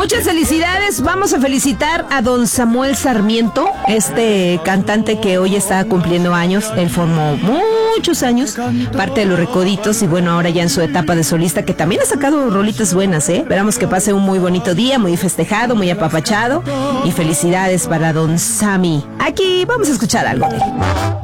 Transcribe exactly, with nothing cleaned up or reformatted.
Muchas felicidades. Vamos a felicitar a don Samuel Sarmiento, este cantante que hoy está cumpliendo años. Él formó muchos años parte de Los Recoditos y bueno, ahora ya en su etapa de solista, que también ha sacado rolitas buenas, ¿eh? Esperamos que pase un muy bonito día, muy festejado, muy apapachado, y felicidades para don Sammy. Aquí vamos a escuchar algo de él.